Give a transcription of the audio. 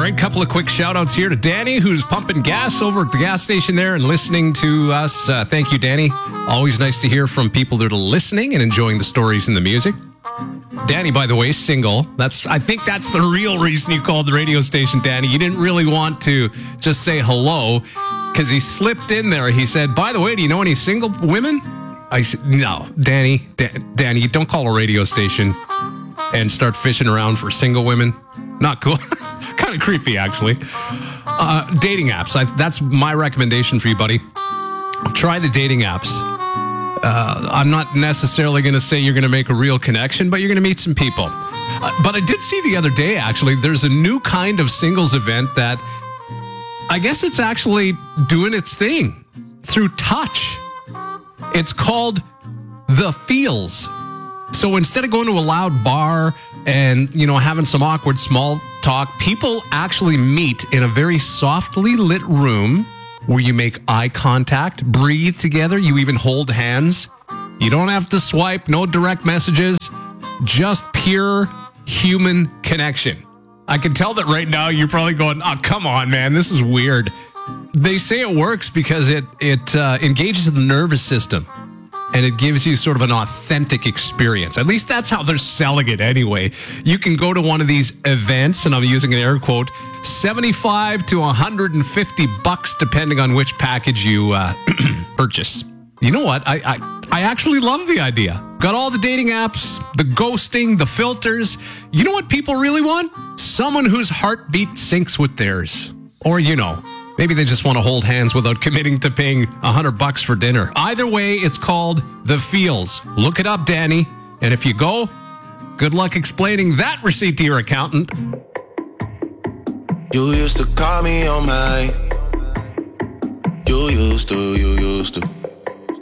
right, couple of quick shout outs here to Danny, who's pumping gas over at the gas station there and listening to us. Thank you, Danny. Always nice to hear from people that are listening and enjoying the stories and the music. Danny, by the way, single. I think that's the real reason you called the radio station, Danny. You didn't really want to just say hello because he slipped in there. He said, by the way, do you know any single women? I said, no, Danny, you don't call a radio station and start fishing around for single women. Not cool. Kind of creepy, actually. Dating apps. That's my recommendation for you, buddy. Try the dating apps. I'm not necessarily going to say you're going to make a real connection, but you're going to meet some people. But I did see the other day, actually, there's a new kind of singles event that I guess it's actually doing its thing through touch. It's called The Feels. So instead of going to a loud bar and, having some awkward small talk, people actually meet in a very softly lit room where you make eye contact, breathe together, you even hold hands. You don't have to swipe, no direct messages, just pure human connection. I can tell that right now you're probably going, oh, come on, man, this is weird. They say it works because it engages the nervous system. And it gives you sort of an authentic experience. At least that's how they're selling it anyway. You can go to one of these events, and I'm using an air quote, $75 to $150 depending on which package you purchase. You know what? I actually love the idea. Got all the dating apps, the ghosting, the filters. You know what people really want? Someone whose heartbeat syncs with theirs. Or, maybe they just want to hold hands without committing to paying $100 for dinner. Either way, it's called The Feels. Look it up, Danny. And if you go, good luck explaining that receipt to your accountant. You used to call me on my. You used to.